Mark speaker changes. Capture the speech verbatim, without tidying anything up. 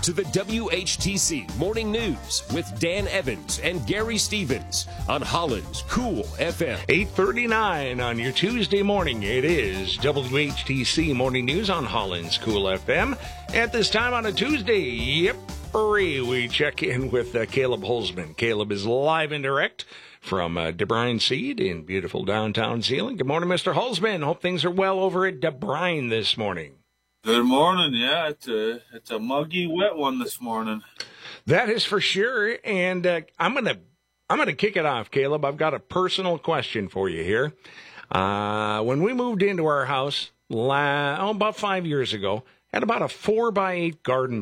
Speaker 1: to the W H T C Morning News with Dan Evans and Gary Stevens on Holland's Cool F M.
Speaker 2: eight thirty-nine on your Tuesday morning. It is W H T C Morning News on Holland's Cool F M. At this time on a Tuesday, yep, we check in with uh, Caleb Holzman. Caleb is live and direct from uh, DeBrine Seed in beautiful downtown Zeeland. Good morning, Mister Holzman. Hope things are well over at DeBrine this morning.
Speaker 3: Good morning. Yeah, it's a it's a muggy, wet one this morning.
Speaker 2: That is for sure. And uh, I'm gonna I'm gonna kick it off, Caleb. I've got a personal question for you here. Uh, when we moved into our house la- oh, about five years ago, had about a four by eight garden